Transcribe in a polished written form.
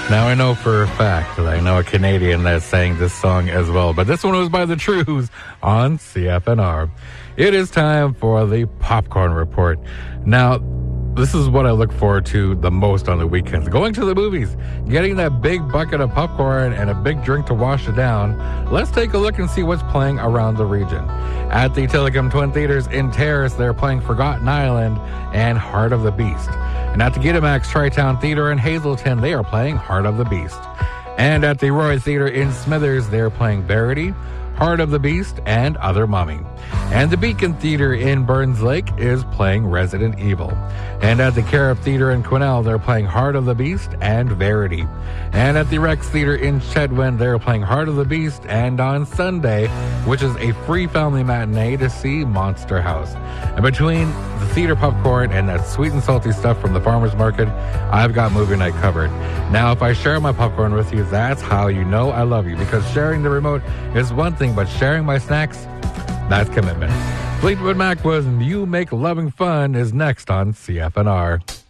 Now, I know for a fact that I know a Canadian that sang this song as well, but this one was by The Trues on CFNR. It is time for the Popcorn Report. Now, this is what I look forward to the most on the weekends. Going to the movies, getting that big bucket of popcorn and a big drink to wash it down. Let's take a look and see what's playing around the region. At the Telecom Twin Theaters in Terrace, they're playing Forgotten Island and Heart of the Beast. And at the Gittimax Tri-Town Theater in Hazleton, they are playing Heart of the Beast. And at the Roy Theater in Smithers, they're playing Verity, Heart of the Beast, and Other Mummy. And the Beacon Theater in Burns Lake is playing Resident Evil. And at the Carib Theater in Quesnel, they're playing Heart of the Beast and Verity. And at the Rex Theater in Chedwin, they're playing Heart of the Beast, and on Sunday, which is a free family matinee, to see Monster House. And between the theater popcorn and that sweet and salty stuff from the farmer's market, I've got movie night covered. Now, if I share my popcorn with you, that's how you know I love you, because sharing the remote is one thing, but sharing my snacks, that's commitment. Fleetwood Mac was "You Make Loving Fun" is next on CFNR.